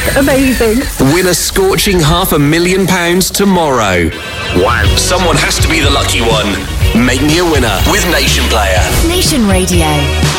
Amazing. Win a scorching £500,000 tomorrow. Wow. Someone has to be the lucky one. Make me a winner with Nation Player. Nation Radio.